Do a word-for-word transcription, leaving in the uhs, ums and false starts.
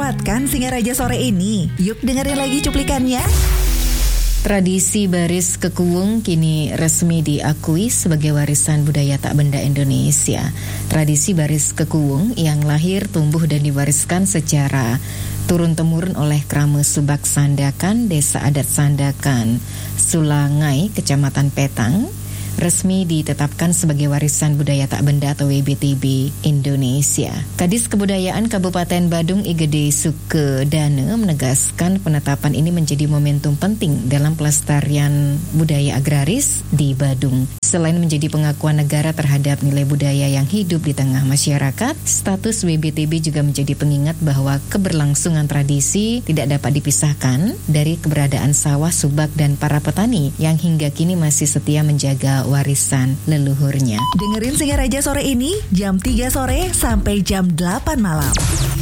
melewatkan Singaraja sore ini? Yuk dengerin lagi cuplikannya. Tradisi baris kekuwung kini resmi diakui sebagai warisan budaya tak benda Indonesia. Tradisi baris kekuwung yang lahir, tumbuh dan diwariskan secara turun-temurun oleh Krama Subak Sandakan, Desa Adat Sandakan, Sulangai, Kecamatan Petang, resmi ditetapkan sebagai warisan budaya tak benda atau W B T B Indonesia. Kadis Kebudayaan Kabupaten Badung I G D Sukedana menegaskan penetapan ini menjadi momentum penting dalam pelestarian budaya agraris di Badung. Selain menjadi pengakuan negara terhadap nilai budaya yang hidup di tengah masyarakat, status W B T B juga menjadi pengingat bahwa keberlangsungan tradisi tidak dapat dipisahkan dari keberadaan sawah, subak, dan para petani yang hingga kini masih setia menjaga warisan leluhurnya. Dengerin Singaraja sore ini jam tiga sore sampai jam delapan malam.